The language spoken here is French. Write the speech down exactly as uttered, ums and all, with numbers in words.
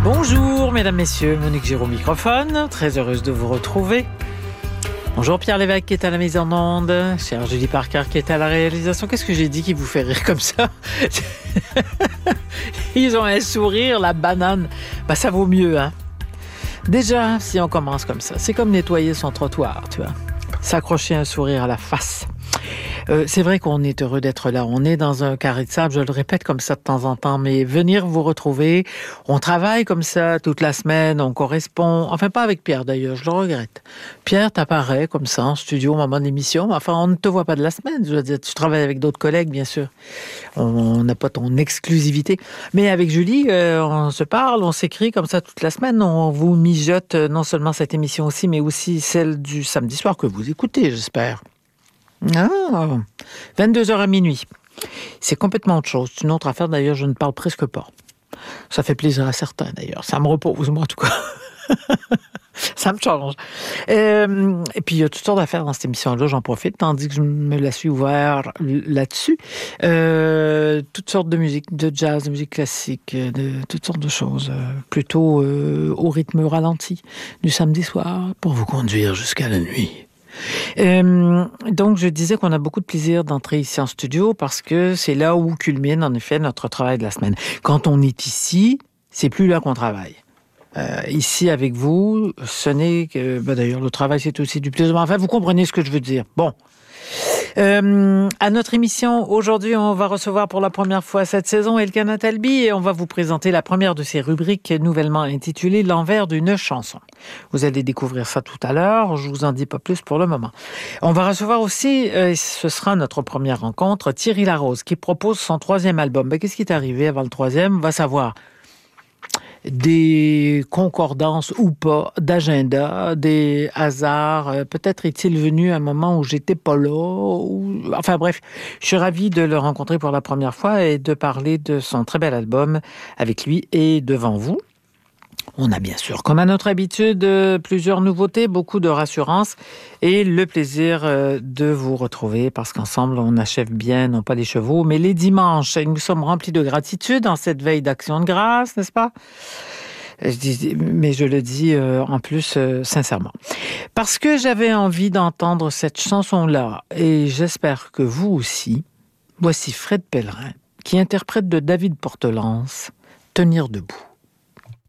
Bonjour mesdames, messieurs, Monique Giraud microphone, très heureuse de vous retrouver. Bonjour Pierre Lévesque qui est à la mise en onde, chère Julie Parker qui est à la réalisation. Qu'est-ce que j'ai dit qui vous fait rire comme ça? Ils ont un sourire, la banane. Ben, ça vaut mieux, hein? Déjà, si on commence comme ça, c'est comme nettoyer son trottoir, tu vois. S'accrocher un sourire à la face. Euh, c'est vrai qu'on est heureux d'être là. On est dans un carré de sable, je le répète comme ça de temps en temps, mais venir vous retrouver, on travaille comme ça toute la semaine, on correspond, enfin pas avec Pierre d'ailleurs, je le regrette. Pierre, t'apparais comme ça en studio au moment de l'émission, enfin on ne te voit pas de la semaine, je veux dire, tu travailles avec d'autres collègues bien sûr, on n'a pas ton exclusivité, mais avec Julie, euh, on se parle, on s'écrit comme ça toute la semaine, on vous mijote non seulement cette émission aussi, mais aussi celle du samedi soir que vous écoutez, j'espère. Ah, vingt-deux heures à minuit. C'est complètement autre chose. C'est une autre affaire, d'ailleurs, je ne parle presque pas. Ça fait plaisir à certains, d'ailleurs. Ça me repose, moi, en tout cas. Ça me change. Euh, et puis, il y a toutes sortes d'affaires dans cette émission-là, j'en profite, tandis que je me la suis ouvert là-dessus. Euh, toutes sortes de musique, de jazz, de musique classique, de toutes sortes de choses, euh, plutôt euh, au rythme ralenti du samedi soir, pour vous conduire jusqu'à la nuit. Euh, donc, je disais qu'on a beaucoup de plaisir d'entrer ici en studio parce que c'est là où culmine, en effet, notre travail de la semaine. Quand on est ici, c'est plus là qu'on travaille. Euh, ici, avec vous, ce n'est que... Ben d'ailleurs, le travail, c'est aussi du plaisir. Enfin, vous comprenez ce que je veux dire. Bon. Euh, à notre émission, aujourd'hui, on va recevoir pour la première fois cette saison Elkana Talbi et on va vous présenter la première de ses rubriques nouvellement intitulée « L'envers d'une chanson ». Vous allez découvrir ça tout à l'heure, je vous en dis pas plus pour le moment. On va recevoir aussi, euh, ce sera notre première rencontre, Thierry Larose qui propose son troisième album. Ben, qu'est-ce qui est arrivé avant le troisième? On va savoir. Des concordances ou pas, d'agenda, des hasards. Euh, peut-être est-il venu à un moment où j'étais pas là. Ou... Enfin bref, je suis ravie de le rencontrer pour la première fois et de parler de son très bel album avec lui et devant vous. On a bien sûr, comme à notre habitude, plusieurs nouveautés, beaucoup de rassurance et le plaisir de vous retrouver parce qu'ensemble, on achève bien, non pas les chevaux, mais les dimanches. Et nous sommes remplis de gratitude en cette veille d'Action de grâce, n'est-ce pas? Je dis, mais je le dis euh, en plus euh, sincèrement. Parce que j'avais envie d'entendre cette chanson-là et j'espère que vous aussi. Voici Fred Pellerin qui interprète de David Portelance, Tenir debout.